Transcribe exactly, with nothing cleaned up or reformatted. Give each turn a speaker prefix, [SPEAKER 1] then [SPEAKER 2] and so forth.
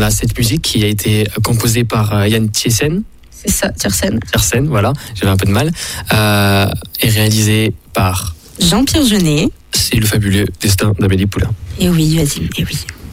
[SPEAKER 1] voilà, cette musique qui a été composée par euh, Yann Tiersen.
[SPEAKER 2] C'est ça, Tiersen.
[SPEAKER 1] Tiersen, voilà, j'avais un peu de mal. Euh, et réalisée par
[SPEAKER 2] Jean-Pierre Jeunet.
[SPEAKER 1] C'est le fabuleux destin d'Amélie Poulain.
[SPEAKER 2] Et oui, vas-y, et oui.